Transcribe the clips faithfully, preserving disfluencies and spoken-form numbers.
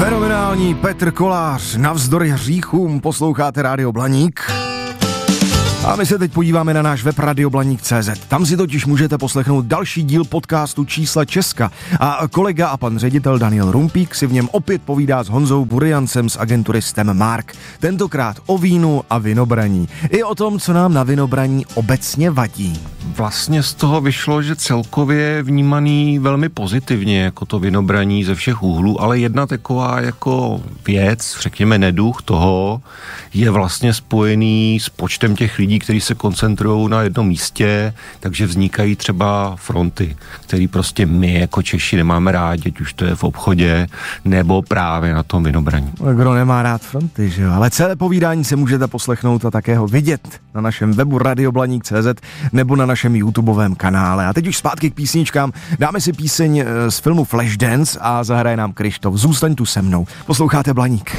Fenomenální Petr Kolář, navzdory hříchům posloucháte Rádio Blaník. A my se teď podíváme na náš web radio blaník tečka cé zet. Tam si totiž můžete poslechnout další díl podcastu Čísla Česka. A kolega a pan ředitel Daniel Rumpík si v něm opět povídá s Honzou Buriancem z agentury STEM Mark. Tentokrát o vínu a vinobraní. I o tom, co nám na vinobraní obecně vadí. Vlastně z toho vyšlo, že celkově je vnímaný velmi pozitivně jako to vinobraní ze všech úhlů, ale jedna taková jako věc, řekněme neduch toho, je vlastně spojený s počtem těch lidí, kteří se koncentrují na jednom místě, takže vznikají třeba fronty, který prostě my jako Češi nemáme rádi, ať už to je v obchodě, nebo právě na tom vinobraní. Kdo nemá rád fronty, že jo? Ale celé povídání se můžete poslechnout a také ho vidět na našem webu radio blaník tečka cé zet nebo na našem YouTubeovém kanále. A teď už zpátky k písničkám. Dáme si píseň z filmu Flashdance a zahraje nám Krištof. Zůstaň tu se mnou. Posloucháte Blaník.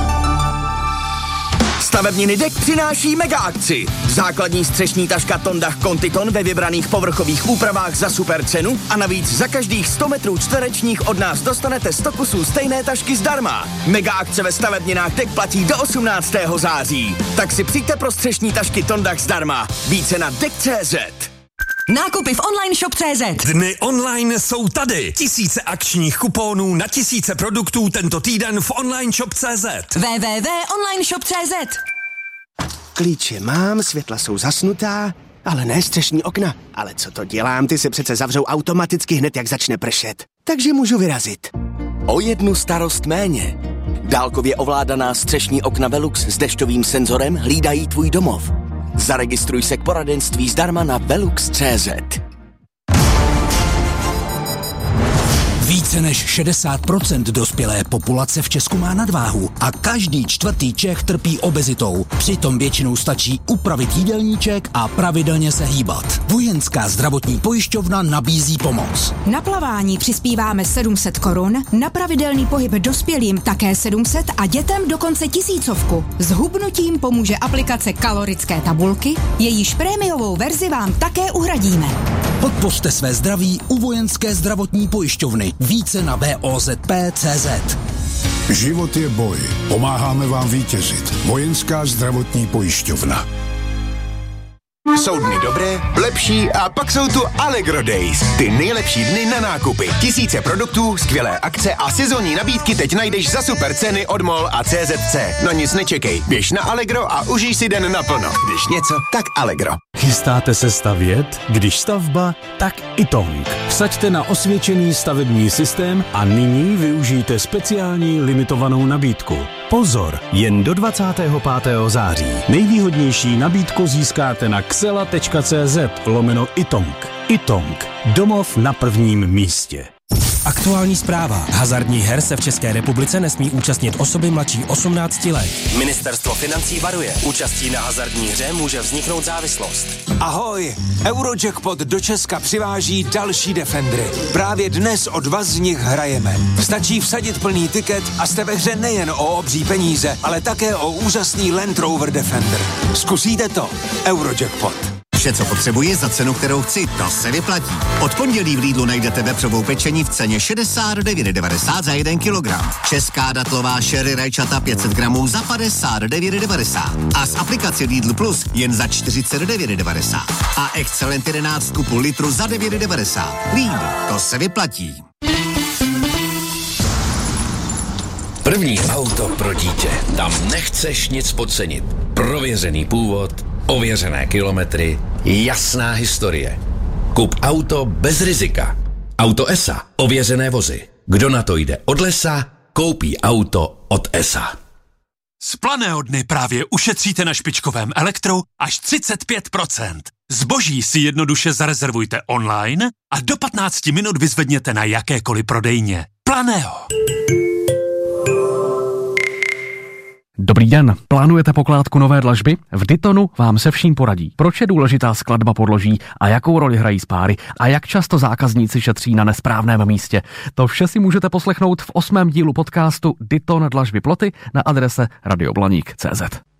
Stavebniny D E K přináší mega akci. Základní střešní taška Tondach Contiton ve vybraných povrchových úpravách za super cenu a navíc za každých sto metrů čtverečních od nás dostanete sto kusů stejné tašky zdarma. Mega akce ve stavebninách D E K platí do osmnáctého září. Tak si přijďte pro střešní tašky Tondach zdarma. Více na D E K tečka cé zet. Nákupy v online shop tečka cé zet. Dny online jsou tady. Tisíce akčních kuponů na tisíce produktů tento týden v online shop tečka cé zet. w w w tečka online shop tečka cé zet. Klíče mám, světla jsou zasnutá, ale ne střešní okna. Ale co to dělám, ty se přece zavřou automaticky hned, jak začne pršet. Takže můžu vyrazit. O jednu starost méně. Dálkově ovládaná střešní okna Velux s dešťovým senzorem hlídají tvůj domov. Zaregistruj se k poradenství zdarma na velux tečka cé zet. Více než šedesát procent dospělé populace v Česku má nadváhu a každý čtvrtý Čech trpí obezitou. Přitom většinou stačí upravit jídelníček a pravidelně se hýbat. Vojenská zdravotní pojišťovna nabízí pomoc. Na plavání přispíváme sedm set korun, na pravidelný pohyb dospělým také sedm set a dětem dokonce tisícovku. S hubnutím pomůže aplikace kalorické tabulky, jejíž prémiovou verzi vám také uhradíme. Podpořte své zdraví u Vojenské zdravotní pojišťovny. Více na v o zet p tečka cé zet. Život je boj. Pomáháme vám vítězit. Vojenská zdravotní pojišťovna. Jsou dny dobré, lepší a pak jsou tu Allegro Days. Ty nejlepší dny na nákupy. Tisíce produktů, skvělé akce a sezónní nabídky teď najdeš za super ceny od MOL a C Z C. No nic nečekej, běž na Allegro a užij si den naplno. Když něco, tak Allegro. Chystáte se stavět? Když stavba, tak Itong. Vsaďte na osvědčený stavební systém a nyní využijte speciální limitovanou nabídku. Pozor, jen do dvacátého pátého září. Nejvýhodnější nabídku získáte na xela tečka cé zet lomeno Itong. Itong. Domov na prvním místě. Aktuální zpráva. Hazardních her se v České republice nesmí účastnit osoby mladší osmnácti let. Ministerstvo financí varuje. Účastí na hazardní hře může vzniknout závislost. Ahoj! Eurojackpot do Česka přiváží další Defendry. Právě dnes o dva z nich hrajeme. Stačí vsadit plný tiket a jste ve hře nejen o obří peníze, ale také o úžasný Land Rover Defender. Zkusíte to? Eurojackpot. Vše, co potřebuji za cenu, kterou chci, to se vyplatí. Od pondělí v Lidlu najdete vepřovou pečení v ceně šedesát devět devadesát za jeden kilogram. Česká datlová sherry rajčata pět set gramů za padesát devět devadesát. A z aplikace Lidl Plus jen za čtyřicet devět devadesát. A Excellent jedenáct kupu litru za devět devadesát. Lidl, to se vyplatí. První auto pro dítě. Tam nechceš nic podcenit. Prověřený původ, ověřené kilometry, jasná historie. Kup auto bez rizika. Auto E S A. Ověřené vozy. Kdo na to jde od lesa, koupí auto od E S A. Z Planého dny právě ušetříte na špičkovém elektru až třicet pět procent. Zboží si jednoduše zarezervujte online a do patnáct minut vyzvedněte na jakékoliv prodejně. Planého. Dobrý den, plánujete pokládku nové dlažby? V Ditonu vám se vším poradí. Proč je důležitá skladba podloží a jakou roli hrají spáry a jak často zákazníci šetří na nesprávném místě. To vše si můžete poslechnout v osmém dílu podcastu Diton dlažby ploty na adrese radio blaník tečka cé zet.